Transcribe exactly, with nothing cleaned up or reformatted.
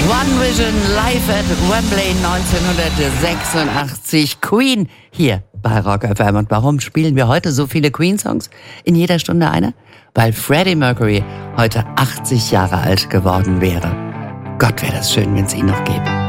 One Vision live at Wembley neunzehnhundertsechsundachtzig. Queen hier bei Rock F M. Und warum spielen wir heute so viele Queen-Songs? In jeder Stunde eine? Weil Freddie Mercury heute achtzig Jahre alt geworden wäre. Gott, wäre das schön, wenn es ihn noch gäbe.